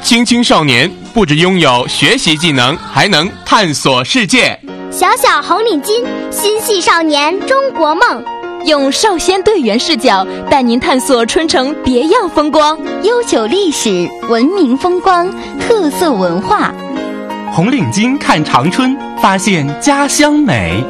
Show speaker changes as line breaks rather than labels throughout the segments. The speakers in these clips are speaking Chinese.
青青少年不只拥有学习技能，还能探索世界。
小小红领巾，心系少年中国梦。
用少先队员视角带您探索春城别样风光，
悠久历史、文明风光、特色文化。
红领巾看长春，发现家乡美。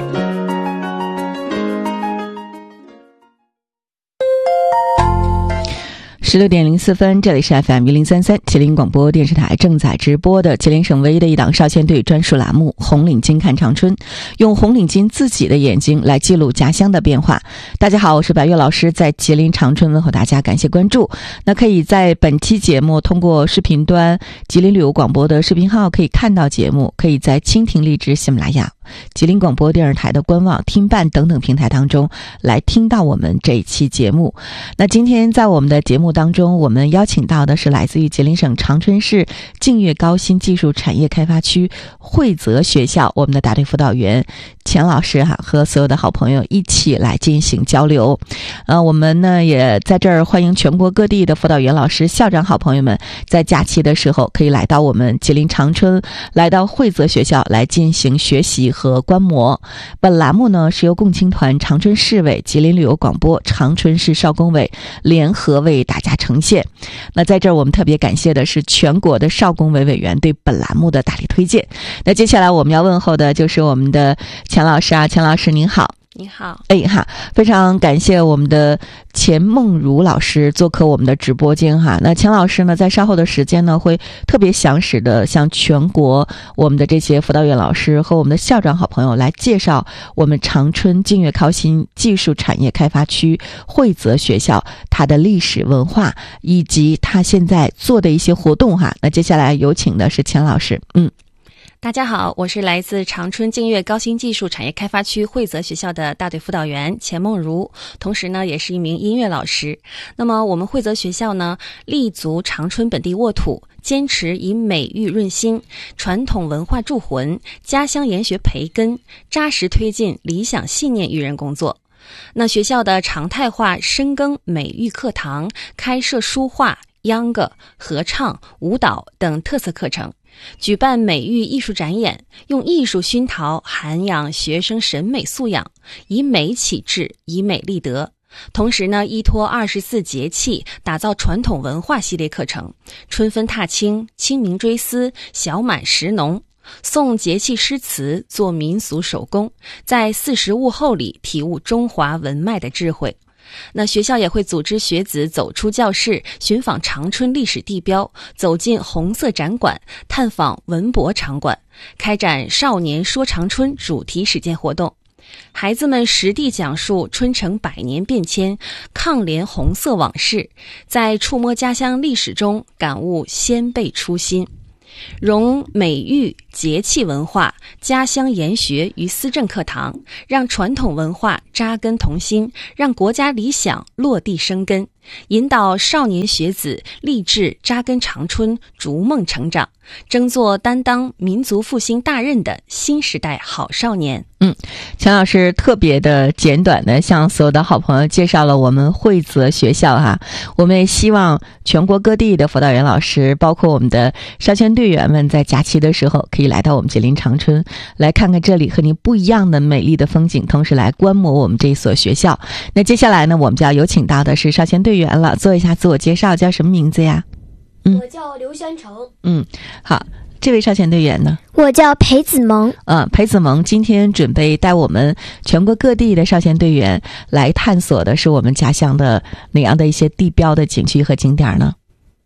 16:04，这里是 FM1033吉林广播电视台正在直播的吉林省唯一的一档少先队专属栏目《红领巾看长春》，用红领巾自己的眼睛来记录家乡的变化。大家好，我是白月老师，在吉林长春问候大家，感谢关注。那可以在本期节目通过视频端吉林旅游广播的视频号可以看到节目，可以在蜻蜓、荔枝、喜马拉雅、吉林广播电视台的官网、听办等等平台当中来听到我们这一期节目。那今天在我们的节目当中，我们邀请到的是来自于吉林省长春市净月高新技术产业开发区惠泽学校我们的大队辅导员钱老师和所有的好朋友一起来进行交流。我们呢也在这儿欢迎全国各地的辅导员老师、校长好朋友们，在假期的时候可以来到我们吉林长春，来到惠泽学校来进行学习和观摩。本栏目呢是由共青团、长春市委、吉林旅游广播、长春市少工委联合为大家呈现。那在这儿我们特别感谢的是全国的少工委委员对本栏目的大力推荐。那接下来我们要问候的就是我们的钱老师钱老师您好。
你好。
非常感谢我们的钱梦如老师做客我们的直播间那钱老师呢在稍后的时间呢会特别详实的向全国我们的这些辅导员老师和我们的校长好朋友来介绍我们长春净月高新技术产业开发区惠泽学校它的历史文化以及它现在做的一些活动那接下来有请的是钱老师。
大家好，我是来自长春净月高新技术产业开发区惠泽学校的大队辅导员钱梦如，同时呢也是一名音乐老师。那么我们惠泽学校呢立足长春本地沃土，坚持以美育润心、传统文化铸魂、家乡研学培根，扎实推进理想信念育人工作。那学校的常态化深耕美育课堂，开设书画、秧歌、合唱、舞蹈等特色课程，举办美育艺术展演，用艺术熏陶涵养学生审美素养，以美启智，以美立德。同时呢，依托24节气，打造传统文化系列课程，春分踏青、清明追思、小满食农，诵节气诗词，做民俗手工，在四时物候里体悟中华文脉的智慧。那学校也会组织学子走出教室，寻访长春历史地标，走进红色展馆，探访文博场馆，开展少年说长春主题实践活动。孩子们实地讲述春城百年变迁，抗联红色往事，在触摸家乡历史中感悟先辈初心，融美育、节气文化、家乡研学于思政课堂，让传统文化扎根童心，让国家理想落地生根，引导少年学子立志扎根长春，逐梦成长，争做担当民族复兴大任的新时代好少年。
钱老师特别的简短的向所有的好朋友介绍了我们惠泽学校我们也希望全国各地的辅导员老师，包括我们的少先队员们，在假期的时候可以来到我们吉林长春，来看看这里和你不一样的美丽的风景，同时来观摩我们这一所学校。那接下来呢，我们就要有请到的是少先队员了，做一下自我介绍，叫什么名字呀？
我叫刘宣成。
好，这位少先队员呢？
我叫裴子萌。
裴子萌今天准备带我们全国各地的少先队员来探索的是我们家乡的哪样的一些地标的景区和景点呢？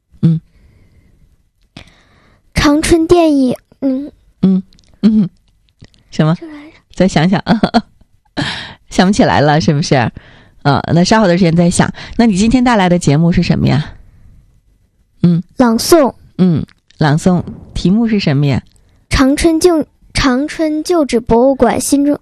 长春电影。
什么？再想想，想不起来了，是不是？那稍后的时间再想。那你今天带来的节目是什么呀？
朗诵。
朗诵题目是什么呀？
长春旧址博物馆新中。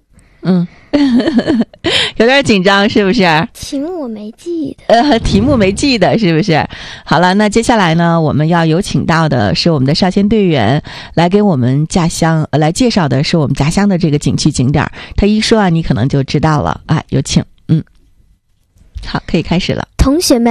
有点紧张是不是？
题目我没记得。
题目没记得是不是？好了，那接下来呢，我们要有请到的是我们的少先队员来给我们家乡来介绍的是我们家乡的这个景区景点，他一说你可能就知道了。有请。好，可以开始了。
同学们，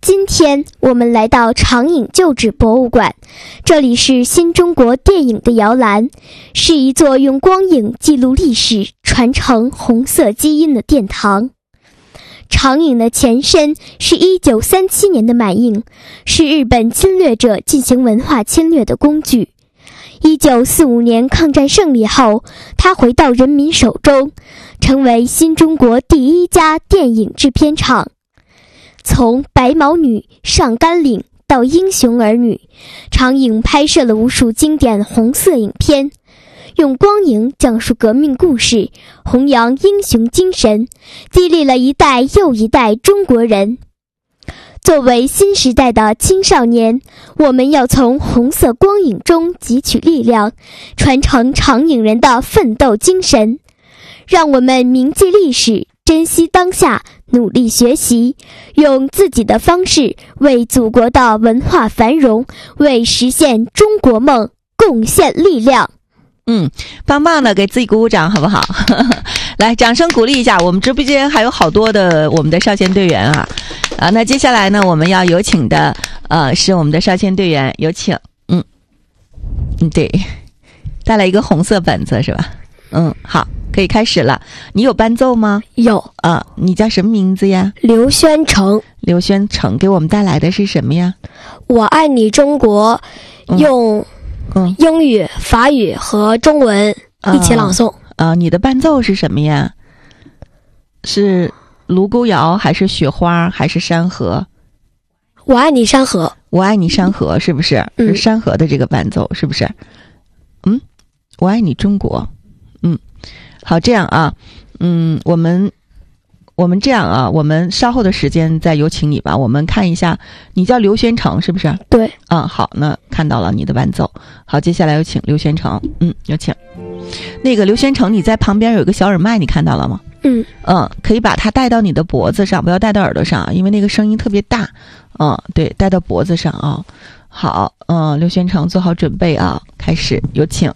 今天我们来到长影旧址博物馆，这里是新中国电影的摇篮，是一座用光影记录历史、传承红色基因的殿堂。长影的前身是1937年的满映，是日本侵略者进行文化侵略的工具。1945年抗战胜利后，它回到人民手中，成为新中国第一家电影制片厂。从白毛女、上甘岭到英雄儿女，长影拍摄了无数经典红色影片，用光影讲述革命故事，弘扬英雄精神，激励了一代又一代中国人。作为新时代的青少年，我们要从红色光影中汲取力量，传承长影人的奋斗精神，让我们铭记历史，珍惜当下，努力学习，用自己的方式为祖国的文化繁荣，为实现中国梦贡献力量。
棒棒的，给自己鼓鼓掌好不好？来，掌声鼓励一下。我们直播间还有好多的我们的少先队员啊！那接下来呢，我们要有请的是我们的少先队员，有请。对，带来一个红色本子是吧？好，可以开始了。你有伴奏吗？
有。
你叫什么名字呀？
刘宣成。
刘宣成给我们带来的是什么呀？
我爱你中国，用英语、法语和中文一起朗诵。
你的伴奏是什么呀？是卢沟谣还是雪花还是山河？
我爱你山河。
我爱你山河是不是？是山河的这个伴奏是不是？我爱你中国。好，这样啊，我们这样啊，我们稍后的时间再有请你吧。我们看一下，你叫刘宣成是不是？
对。
好，那看到了你的伴奏。好，接下来有请刘宣成。有请。那个刘宣成，你在旁边有一个小耳麦，你看到了吗？可以把它戴到你的脖子上，不要戴到耳朵上，因为那个声音特别大。对，戴到脖子上啊。好，刘宣成做好准备啊，开始，有请。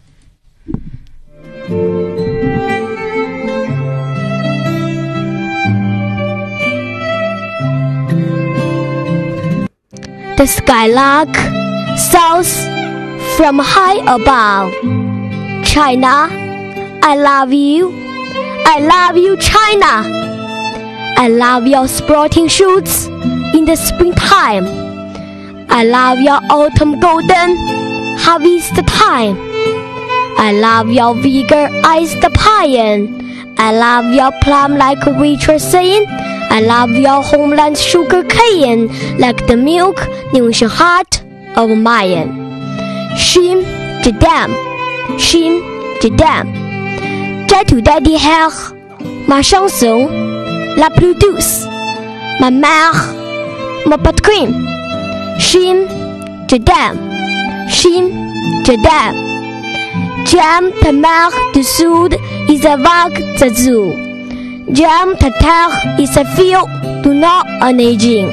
The skylark sounds from high above. China, I love you. I love you, China. I love your sporting shoots in the springtime. I love your autumn golden harvest time. I love your vigor-eyed paean. I love your plum like Rachel saying. I love your homeland sugar cane like the milk nourishing heart of Mayan. Shim Jadam, Shim Jadam. 摘土代地 hair, ma chanson, la plus douce, ma mère, ma patrie. Shim Jadam, Shim Jadam. Jam ta mère du sud is a vague zazou. Jam ta terre is a field du nord en aging.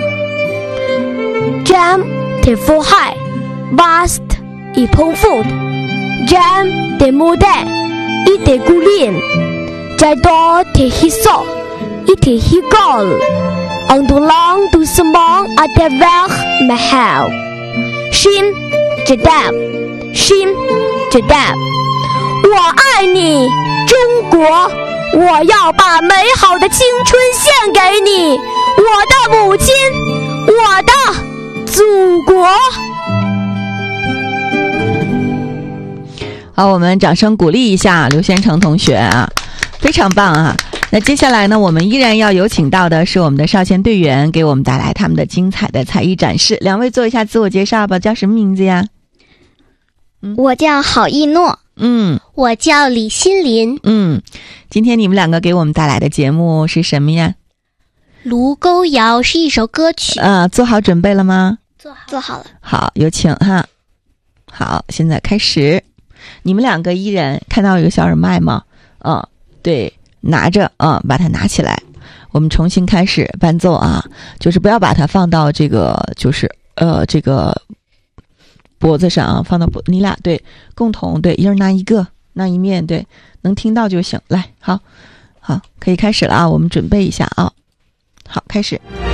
Jam tes forêts vastes et profondes. Jam tes montagnes et tes collines. J'adore tes ruisseaux et tes rigoles, ondulant doucement à travers mes rêves. Shim Jadam, Shim Jadam. 我爱你，中国！我要把美好的青春献给你，我的母亲，我的祖国。
好，我们掌声鼓励一下刘宣成同学啊，非常棒啊！那接下来呢，我们依然要有请到的是我们的少先队员，给我们带来他们的精彩的才艺展示。两位做一下自我介绍吧，叫什么名字呀？
我叫郝一诺。
我叫李欣林。
今天你们两个给我们带来的节目是什么呀？
卢沟谣是一首歌曲。
做好准备了吗？
做好了。
好，有请哈。好，现在开始。你们两个一人看到有个小耳麦吗？对，拿着，把它拿起来。我们重新开始伴奏啊，就是不要把它放到这个，就是这个脖子上啊，放到你俩对，共同对，一人拿一个，拿一面，对，能听到就行。来，好，可以开始了啊，我们准备一下啊，好，开始。